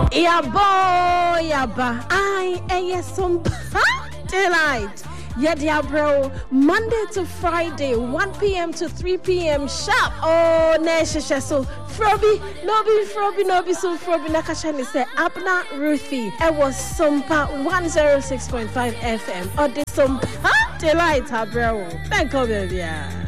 Yaba. I some delight. Yedia bro, Monday to Friday, 1 p.m. to 3 p.m. sharp. Oh, Nesha so Frobi, Nobi so Frobi Nakashani say Abna Ruthie. It was Sumpa 106.5 FM. Or the Sumpa delight, bro. Thank you, baby.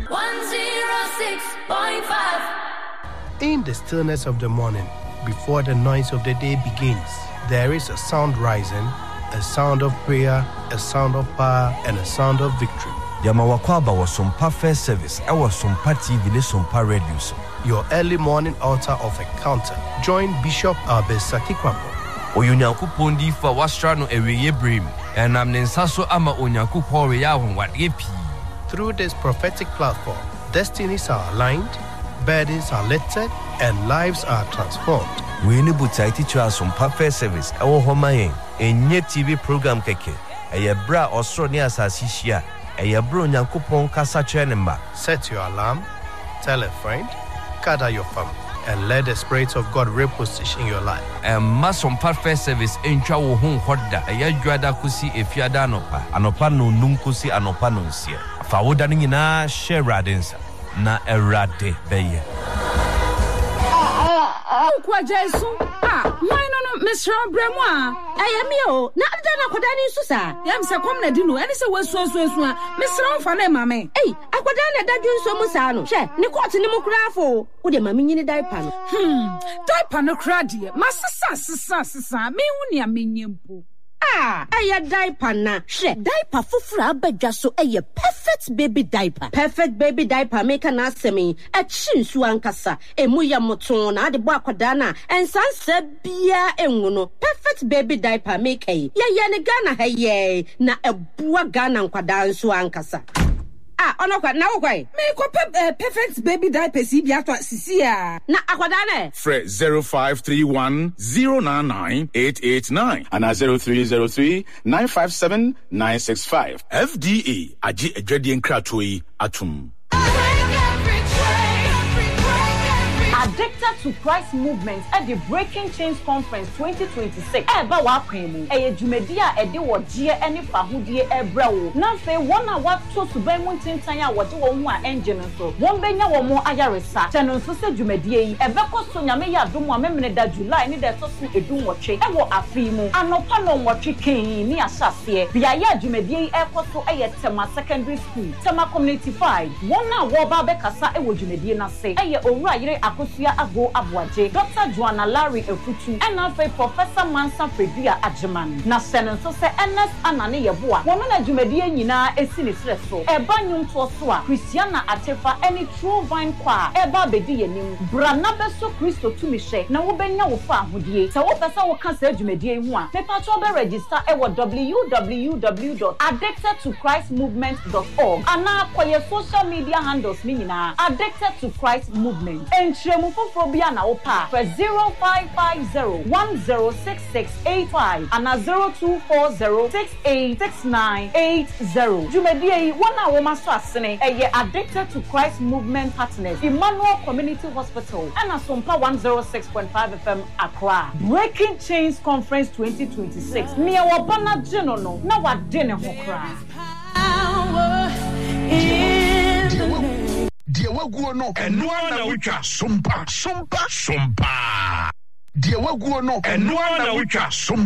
106.5. In the stillness of the morning, before the noise of the day begins, there is a sound rising, a sound of prayer, a sound of power, and a sound of victory. Yamawakwaba was Sumpa First Service. I was Sumpa TV, Sumpa Radio. Your early morning altar of encounter. Join Bishop Albesaki Kwambo. Oyunyaku Pondi for Wastrano Eweye Brim, and Amnensaso Ama Onyaku Korea what yepi. Through this prophetic platform, destinies are aligned, burdens are lifted, and lives are transformed. We need to teach us Sumpa First Service. Our home a new TV program keke. A bra Australia Sasisia. A bro Nyankupon Kasa Chenemba. Set your alarm, tell a friend, gather your family, and let the Spirit of God reposition your life. And Sumpa First Service in Chawo Home Hoda. A Yajuada Kusi if Yadanopa. Anopa no Nunkusi Anopa no Sia. Fawodanina Sheradinsa. Na erade beye. Kwa Jesu. Why no Mr. Bremois? I am yo. Na dana kodani susa. Yam se komna dinu. Eni se wesu. Mr. Fane mame. Hey, akwadana dadun so musa no. She, ni court ni mu krafo. Wo de mame nyini diaper no. Diaper no kra de. Masisa. Me wuni amenyempo. Aya diaper na. She, diaper fufura abadwa so eye perfect baby diaper. Perfect baby diaper make an asemi. E chinsu ankasa. Emu ya moton na ade bo akwadaa na. Ensanse bia enwono. Perfect baby diaper make e. Ya ne Ghana ha ye na ebua Ghana nkwadaa nso ankasa. Onokwa na wokoi. Me ko perfect baby diaper si bia to sisia. Na akwadaa na. Fre 0531 099 889 and 0303 957 965. FDA aji edwedi nkratoi atum. Addicted to Christ Movement at the Breaking Chains Conference 2026. Eba wa kwemu. Eye jumedia ede wo gie eni fahudie ebrawo. Na fe wona wato suban muntintan ya wode wo hu a engine so. Won benya wo mo ayaresa. Cheno so se jumedie yi ebeko so nyame ya domo amemene da July ni de so so edun wotwe. Ewo afimu. Anopa no wotwe ken ni asase. Bia ya jumedie yi ekoso eye Tema Secondary School. Tema Community 5. Wona wo ba be kasa ewo jumedie na se. Eye owura yire Akosia Ago Abuaje, Dr. Joanna Larry Efutu, and now Professor Mansa Fredia Ajeman. Na senen so se NS Anane Yeboa. Woman Jumedie nyina esini streso. Eba nyum to so a Christiana Atefa any True Vine Choir. Eba bedi yenim. Brana beso Christo tumishe. Na wo benya wo fa ahodie. Se wo pesa wo kan se Jumedie hu a. Me pa to be register ewo www.addictedtochristmovement.org. Ana koye social media handles ni nyina Addicted to Christ Movement. Entremu fofobia na opa for 0550106685 and 0240686980. Jumedie wana wo maso asene eye Addicted to Christ Movement Partners Emmanuel Community Hospital and Sumpa 106.5 FM Accra. Breaking Chains Conference 2026. Mia wa bana jeno no na wa dene ho kra. Dear waguo no enua na witwa sumpa. Dear waguo no enua na witwa sumpa.